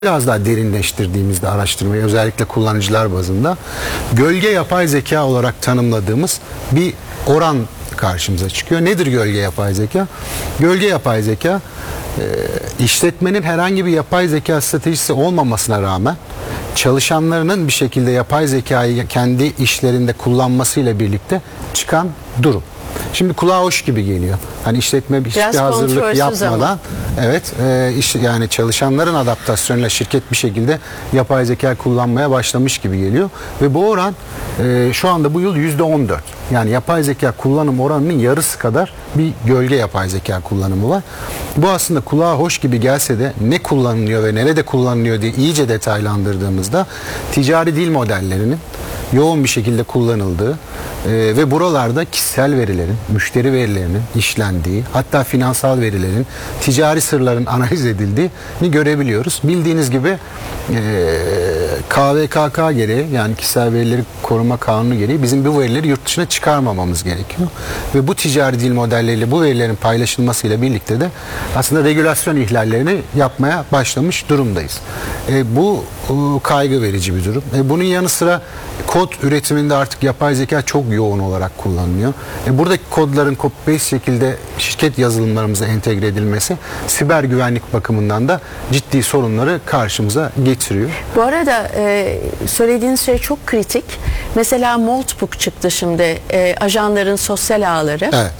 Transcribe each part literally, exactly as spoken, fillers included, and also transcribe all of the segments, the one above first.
Biraz daha derinleştirdiğimizde araştırmayı, özellikle kullanıcılar bazında gölge yapay zeka olarak tanımladığımız bir oran karşımıza çıkıyor. Nedir gölge yapay zeka? Gölge yapay zeka e, işletmenin herhangi bir yapay zeka stratejisi olmamasına rağmen çalışanlarının bir şekilde yapay zekayı kendi işlerinde kullanmasıyla birlikte çıkan durum. Şimdi kulağa hoş gibi geliyor. Hani işletme hiçbir hazırlık yapmadan, ama. evet, e, iş, yani çalışanların adaptasyonuyla şirket bir şekilde yapay zeka kullanmaya başlamış gibi geliyor. Ve bu oran e, şu anda bu yıl yüzde on dört. Yani yapay zeka kullanım oranının yarısı kadar bir gölge yapay zeka kullanımı var. Bu aslında kulağa hoş gibi gelse de ne kullanılıyor ve nerede kullanılıyor diye iyice detaylandırdığımızda ticari dil modellerinin yoğun bir şekilde kullanıldığı e, ve buralarda kişisel verilerin, müşteri verilerinin işlendiği, hatta finansal verilerin, ticari sırların analiz edildiğini görebiliyoruz. Bildiğiniz gibi e, K V K K gereği, yani kişisel verileri koruma kanunu gereği bizim bu verileri yurt dışına çıkarmamamız gerekiyor. Ve bu ticari dil modelleriyle bu verilerin paylaşılmasıyla birlikte de aslında regülasyon ihlallerini yapmaya başlamış durumdayız. E, bu e, kaygı verici bir durum. E, bunun yanı sıra kod üretiminde artık yapay zeka çok yoğun olarak kullanılıyor. E buradaki kodların copy-paste şekilde şirket yazılımlarımıza entegre edilmesi siber güvenlik bakımından da ciddi sorunları karşımıza getiriyor. Bu arada e, söylediğiniz şey çok kritik. Mesela Moltbook çıktı şimdi, e, ajanların sosyal ağları. Evet.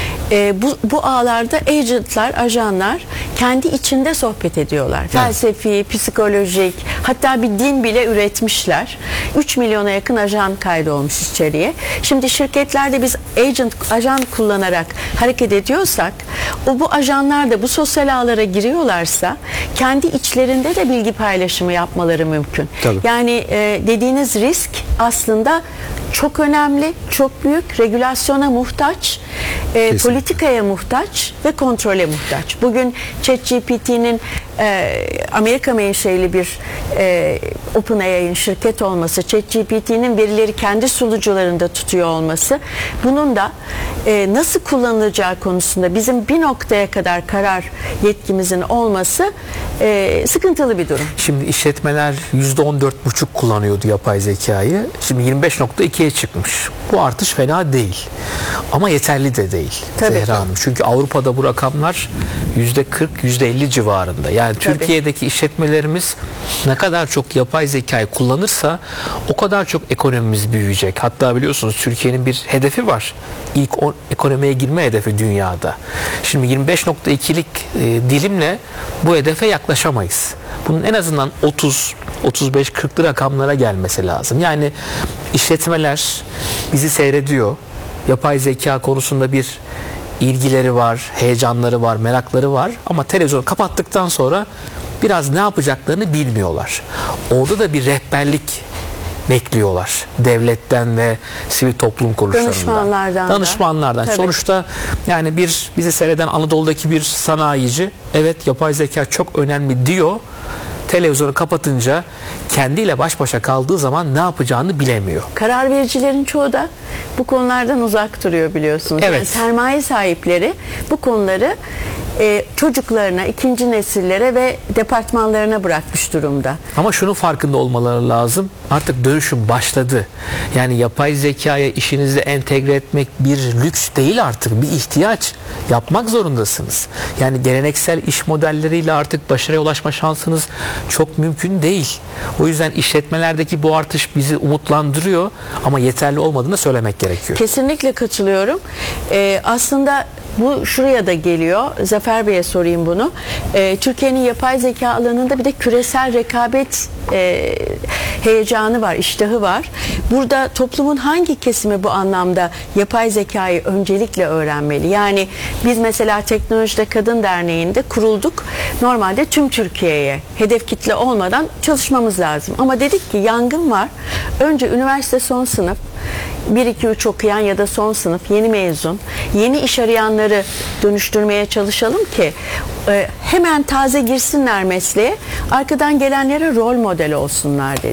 E, bu, bu ağlarda agentlar, ajanlar kendi içinde sohbet ediyorlar. Evet. Felsefi, psikolojik, hatta bir din bile üretmişler. üç milyona yakın ajan kaydolmuş içeriye. Şimdi şirketlerde biz agent, ajan kullanarak hareket ediyorsak, o bu ajanlar da bu sosyal ağlara giriyorlarsa kendi içlerinde de bilgi paylaşımı yapmaları mümkün. Tabii. Yani e, dediğiniz risk aslında çok önemli, çok büyük, regülasyona muhtaç, e, politikaya muhtaç ve kontrole muhtaç. Bugün ChatGPT'nin e, Amerika menşeli bir e, OpenAI'nin şirket olması, ChatGPT'nin verileri kendi sunucularında tutuyor olması, bunun da e, nasıl kullanılacağı konusunda bizim bir noktaya kadar karar yetkimizin olması e, sıkıntılı bir durum. Şimdi işletmeler yüzde on dört buçuk kullanıyordu yapay zekayı. Şimdi yirmi beş nokta ikiye çıkmış. Bu artış fena değil. Ama yeterli de değil. Tabii Zehra Hanım. Çünkü Avrupa'da bu rakamlar yüzde kırk, yüzde elli civarında. Yani Tabii. Türkiye'deki işletmelerimiz ne kadar çok yapay zekayı kullanırsa o kadar çok ekonomimiz büyüyecek. Hatta biliyorsunuz Türkiye'nin bir hedefi var. İlk on ekonomiye girme hedefi dünyada. Şimdi yirmi beş nokta ikilik e, dilimle bu hedefe yaklaşamayız. Bunun en azından otuz, otuz beş, kırklı rakamlara gelmesi lazım. Yani işletmeler bizi seyrediyor. Yapay zeka konusunda bir ilgileri var, heyecanları var, merakları var. Ama televizyonu kapattıktan sonra biraz ne yapacaklarını bilmiyorlar. Orada da bir rehberlik bekliyorlar. Devletten ve sivil toplum kuruluşlarından. Danışmanlardan. Danışmanlardan. Da. Sonuçta yani bir bizi seyreden Anadolu'daki bir sanayici, evet yapay zeka çok önemli diyor. Televizyonu kapatınca kendiyle baş başa kaldığı zaman ne yapacağını bilemiyor. Karar vericilerin çoğu da bu konulardan uzak duruyor, biliyorsunuz. Evet. Yani sermaye sahipleri bu konuları e, çocuklarına, ikinci nesillere ve departmanlarına bırakmış durumda. Ama şunun farkında olmaları lazım. Artık dönüşüm başladı. Yani yapay zekaya işinizde entegre etmek bir lüks değil artık. Bir ihtiyaç. Yapmak zorundasınız. Yani geleneksel iş modelleriyle artık başarıya ulaşma şansınız çok mümkün değil. O yüzden işletmelerdeki bu artış bizi umutlandırıyor ama yeterli olmadığını söylemek gerekiyor. Kesinlikle katılıyorum. Ee, aslında bu şuraya da geliyor. Zafer Bey'e sorayım bunu. Ee, Türkiye'nin yapay zeka alanında bir de küresel rekabet e, heyecanı var, iştahı var. Burada toplumun hangi kesimi bu anlamda yapay zekayı öncelikle öğrenmeli? Yani biz mesela Teknolojide Kadın Derneği'nde kurulduk. Normalde tüm Türkiye'ye hedef kitle olmadan çalışmamız lazım. Ama dedik ki yangın var. Önce üniversite son sınıf, bir iki üç okuyan ya da son sınıf, yeni mezun, yeni iş arayanları dönüştürmeye çalışalım ki e, hemen taze girsinler mesleğe, arkadan gelenlere rol model olsunlar dedik.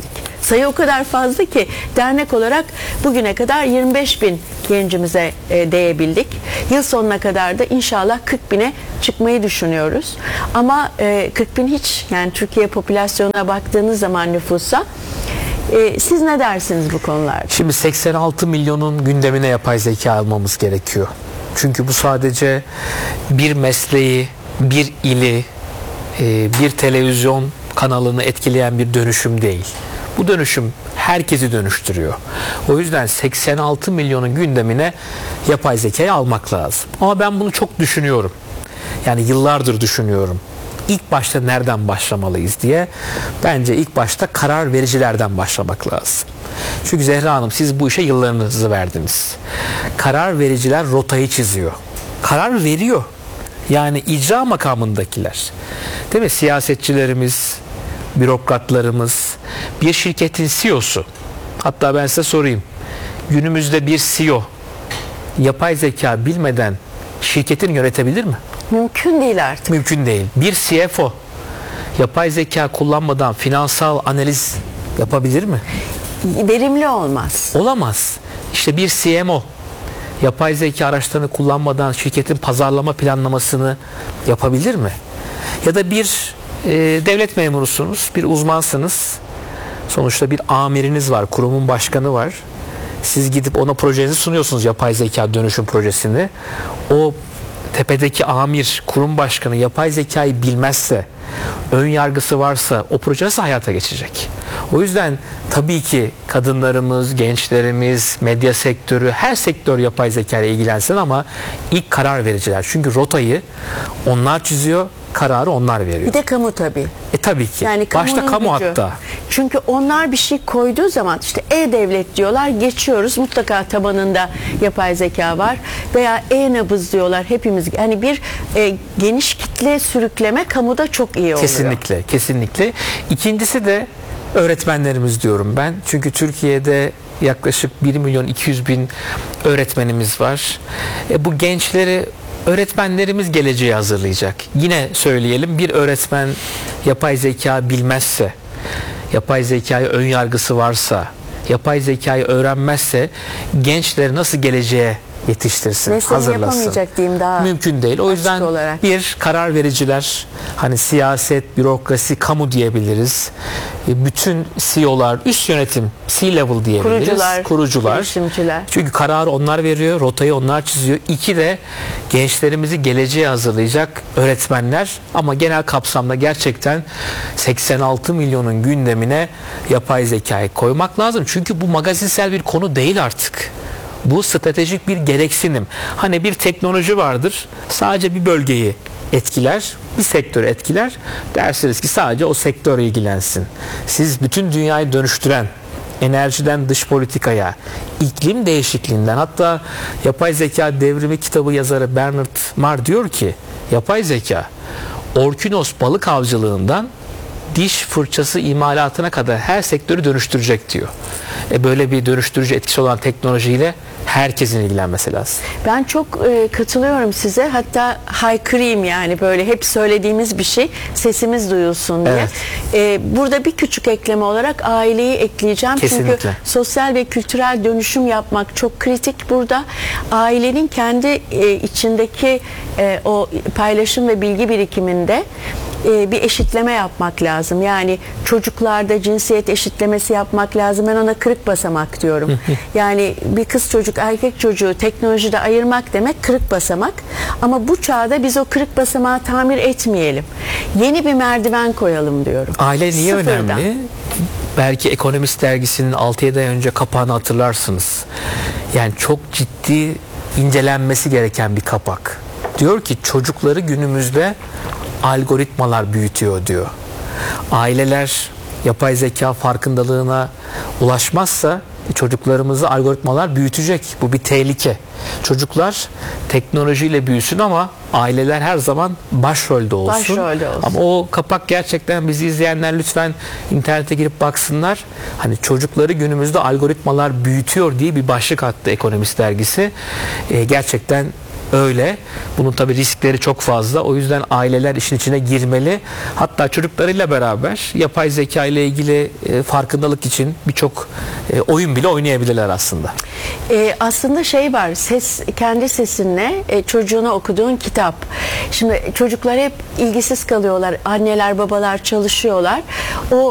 sayı o kadar fazla ki dernek olarak bugüne kadar yirmi beş bin gencimize e, değebildik. Yıl sonuna kadar da inşallah kırk bine çıkmayı düşünüyoruz. Ama e, kırk bin hiç, yani Türkiye popülasyonuna baktığınız zaman nüfusa, e, siz ne dersiniz bu konularda? Şimdi seksen altı milyonun gündemine yapay zeka almamız gerekiyor. Çünkü bu sadece bir mesleği, bir ili, e, bir televizyon kanalını etkileyen bir dönüşüm değil. Bu dönüşüm herkesi dönüştürüyor. O yüzden seksen altı milyonun gündemine yapay zekayı almak lazım. Ama ben bunu çok düşünüyorum. Yani yıllardır düşünüyorum. İlk başta nereden başlamalıyız diye. Bence ilk başta karar vericilerden başlamak lazım. Çünkü Zehra Hanım, siz bu işe yıllarınızı verdiniz. Karar vericiler rotayı çiziyor. Karar veriyor. Yani icra makamındakiler. Değil mi? Siyasetçilerimiz, bürokratlarımız, bir şirketin C E O'su. Hatta ben size sorayım. Günümüzde bir C E O yapay zeka bilmeden şirketini yönetebilir mi? Mümkün değil artık. Mümkün değil. Bir C F O yapay zeka kullanmadan finansal analiz yapabilir mi? Verimli olmaz. Olamaz. İşte bir C M O yapay zeka araçlarını kullanmadan şirketin pazarlama planlamasını yapabilir mi? Ya da bir e, devlet memurusunuz, bir uzmansınız. Sonuçta bir amiriniz var, kurumun başkanı var. Siz gidip ona projenizi sunuyorsunuz, yapay zeka dönüşüm projesini. O tepedeki amir, kurum başkanı yapay zekayı bilmezse, ön yargısı varsa o proje nasıl hayata geçecek? O yüzden tabii ki kadınlarımız, gençlerimiz, medya sektörü, her sektör yapay zeka ile ilgilensin ama ilk karar vericiler. Çünkü rotayı onlar çiziyor, kararı onlar veriyor. Bir de kamu tabii. E tabii ki. Yani başta kamu gücü. hatta. Çünkü onlar bir şey koyduğu zaman işte e-devlet diyorlar, geçiyoruz, mutlaka tabanında yapay zeka var, veya e-nabız diyorlar, hepimiz, hani bir e, geniş kitle sürükleme kamuda çok iyi oluyor. Kesinlikle, kesinlikle. İkincisi de öğretmenlerimiz diyorum ben. Çünkü Türkiye'de yaklaşık bir milyon iki yüz bin öğretmenimiz var. E, bu gençleri öğretmenlerimiz geleceği hazırlayacak. Yine söyleyelim, bir öğretmen yapay zeka bilmezse, yapay zekaya ön yargısı varsa, yapay zekayı öğrenmezse gençleri nasıl geleceğe yetiştirsin, Mesleğini hazırlasın. yapamayacak diyeyim daha mümkün değil. O yüzden olarak. bir karar vericiler, hani siyaset, bürokrasi, kamu diyebiliriz. Bütün C E O'lar, üst yönetim, C-level diyebiliriz. Kurucular, Kurucular. girişimciler. Çünkü kararı onlar veriyor, rotayı onlar çiziyor. İki de gençlerimizi geleceğe hazırlayacak öğretmenler. Ama genel kapsamda gerçekten seksen altı milyonun gündemine yapay zekayı koymak lazım. Çünkü bu magazinsel bir konu değil artık. Bu stratejik bir gereksinim. Hani bir teknoloji vardır, sadece bir bölgeyi etkiler, bir sektörü etkiler. Dersiniz ki sadece o sektör ilgilensin. Siz bütün dünyayı dönüştüren, enerjiden dış politikaya, iklim değişikliğinden, hatta yapay zeka devrimi kitabı yazarı Bernard Marr diyor ki, yapay zeka orkinos balık avcılığından diş fırçası imalatına kadar her sektörü dönüştürecek diyor. E böyle bir dönüştürücü etkisi olan teknolojiyle herkesin ilgilenmesi lazım. Ben çok e, katılıyorum size. Hatta haykırayım, yani böyle hep söylediğimiz bir şey, sesimiz duyulsun diye. Evet. E, burada bir küçük ekleme olarak aileyi ekleyeceğim. Kesinlikle. Çünkü sosyal ve kültürel dönüşüm yapmak çok kritik burada. Ailenin kendi e, içindeki e, o paylaşım ve bilgi birikiminde e, bir eşitleme yapmak lazım. Yani çocuklarda cinsiyet eşitlemesi yapmak lazım. Ben ona kırık basamak diyorum. Yani bir kız çocuk, erkek çocuğu teknolojide ayırmak demek kırık basamak. Ama bu çağda biz o kırık basamağı tamir etmeyelim. Yeni bir merdiven koyalım diyorum. Aile niye Sıfırdan. önemli? Belki Ekonomist dergisinin altı yedi ay önce kapağını hatırlarsınız. Yani çok ciddi incelenmesi gereken bir kapak. Diyor ki çocukları günümüzde algoritmalar büyütüyor diyor. Aileler yapay zeka farkındalığına ulaşmazsa çocuklarımızı algoritmalar büyütecek. Bu bir tehlike. Çocuklar teknolojiyle büyüsün ama aileler her zaman başrolde olsun. Başrolde olsun. Ama o kapak gerçekten, bizi izleyenler lütfen internete girip baksınlar. Hani çocukları günümüzde algoritmalar büyütüyor diye bir başlık attı Ekonomist dergisi. Ee, gerçekten öyle. Bunun tabii riskleri çok fazla. O yüzden aileler işin içine girmeli. Hatta çocuklarıyla beraber yapay zeka ile ilgili e, farkındalık için birçok e, oyun bile oynayabilirler aslında. Ee, aslında şey var, ses, kendi sesinle e, çocuğuna okuduğun kitap. Şimdi çocuklar hep ilgisiz kalıyorlar. Anneler babalar çalışıyorlar. O